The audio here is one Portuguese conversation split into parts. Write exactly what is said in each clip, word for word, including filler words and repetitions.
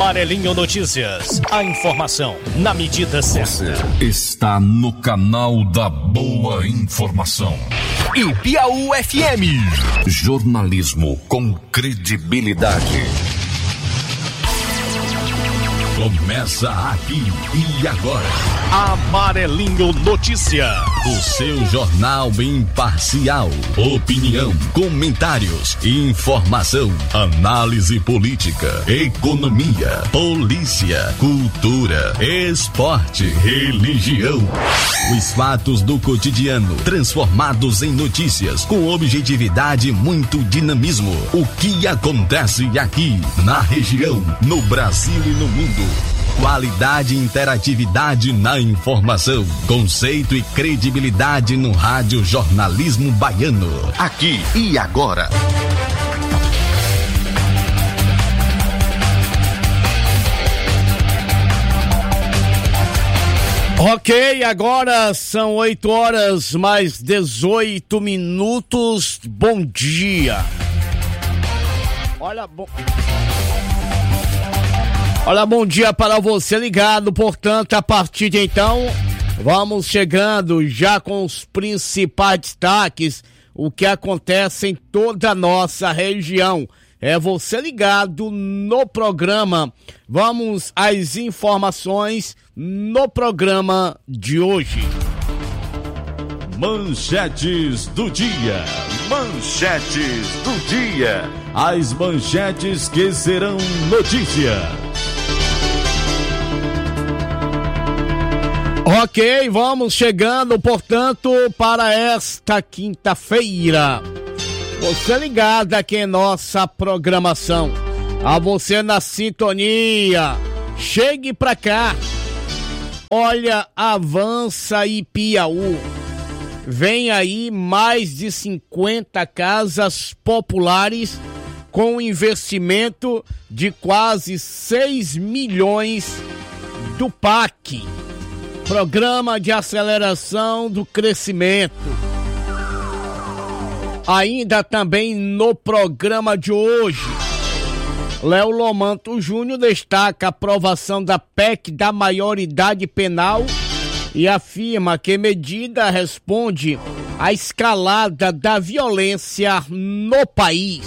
Amarelinho Notícias. A informação na medida certa. Você está no canal da boa informação. Ipiaú F M. Jornalismo com credibilidade. Começa aqui e agora. Amarelinho Notícia. O seu jornal imparcial. Opinião, comentários, informação, análise política, economia, polícia, cultura, esporte, religião. Os fatos do cotidiano transformados em notícias com objetividade e muito dinamismo. O que acontece aqui na região, no Brasil e no mundo. Qualidade e interatividade na informação. Conceito e credibilidade no rádio jornalismo baiano. Aqui e agora. Ok, agora são oito horas mais dezoito minutos. Bom dia. Olha, bom... Olha, bom dia para você ligado, portanto, a partir de então, vamos chegando já com os principais destaques, o que acontece em toda a nossa região. É você ligado no programa. Vamos às informações no programa de hoje. Manchetes do dia. Manchetes do dia. As manchetes que serão notícia. Ok, vamos chegando, portanto, para esta quinta-feira. Você ligado aqui em nossa programação. A você na sintonia. Chegue pra cá. Olha, avança Ipiaú. Vem aí mais de cinquenta casas populares com investimento de quase seis milhões do P A C. Programa de Aceleração do Crescimento. Ainda também no programa de hoje, Léo Lomanto Júnior destaca a aprovação da P E C da maioridade penal e afirma que medida responde à escalada da violência no país.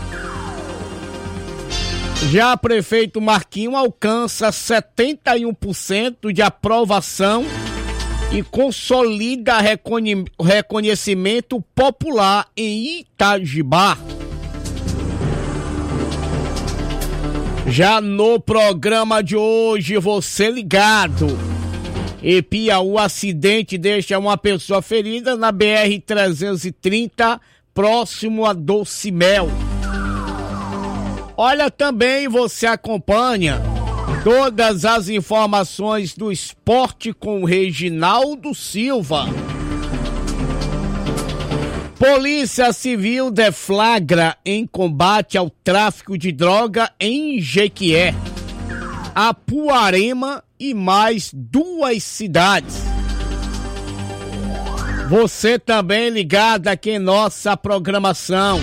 Já prefeito Marquinho alcança setenta e um por cento de aprovação e consolida recone- reconhecimento popular em Itajibá. Já no programa de hoje, você ligado. Ipiaú, acidente deixa uma pessoa ferida na B R trezentos e trinta, próximo a Docimel. Olha, também você acompanha todas as informações do esporte com Reginaldo Silva. Polícia Civil deflagra em combate ao tráfico de droga em Jequié, Apuarema e mais duas cidades. Você também ligado aqui em nossa programação.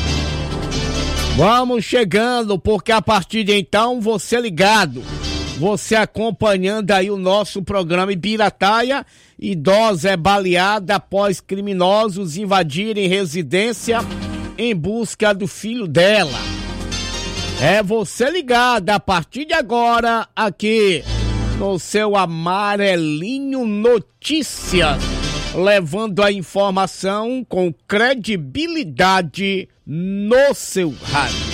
Vamos chegando, porque a partir de então, você ligado, você acompanhando aí o nosso programa Ibirataia. Idosa é baleada após criminosos invadirem residência em busca do filho dela. É você ligado a partir de agora aqui no seu Amarelinho Notícias, levando a informação com credibilidade no seu rádio.